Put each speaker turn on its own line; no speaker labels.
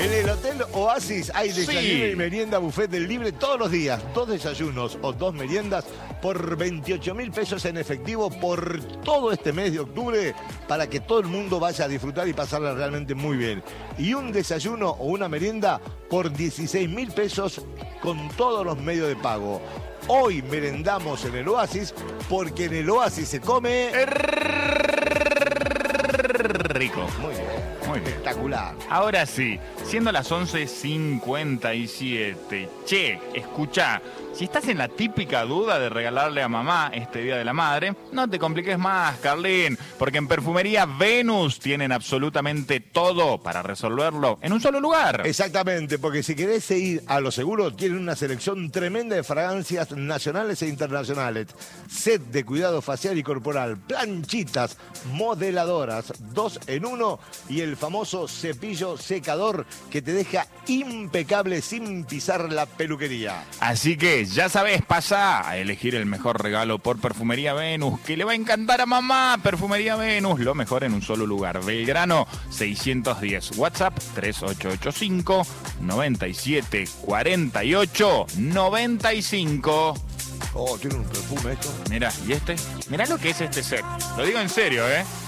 En el Hotel Oasis hay desayuno
Sí.
y merienda buffet del libre todos los días. 2 desayunos o 2 meriendas por 28.000 pesos en efectivo por todo este mes de octubre para que todo el mundo vaya a disfrutar y pasarla realmente muy bien. Y un desayuno o una merienda por 16.000 pesos con todos los medios de pago. Hoy merendamos en el Oasis porque en el Oasis se come
Rico.
muy bien.
Muy bien.
Espectacular.
Ahora sí, siendo las 11:57. Che, escuchá, si estás en la típica duda de regalarle a mamá este Día de la Madre, no te compliques más, Carlín, porque en Perfumería Venus tienen absolutamente todo para resolverlo en un solo lugar.
Exactamente, porque si querés ir a lo seguro, tienen una selección tremenda de fragancias nacionales e internacionales. Set de cuidado facial y corporal, planchitas, modeladoras, 2 en 1 y el famoso cepillo secador que te deja impecable sin pisar la peluquería.
Así que ya sabes, pasa a elegir el mejor regalo por Perfumería Venus, que le va a encantar a mamá. Perfumería Venus, lo mejor en un solo lugar. Belgrano 610, WhatsApp 3885 97 48 95.
Oh, tiene un perfume esto.
Mira, ¿y este? Mira lo que es este set. Lo digo en serio, ¿eh?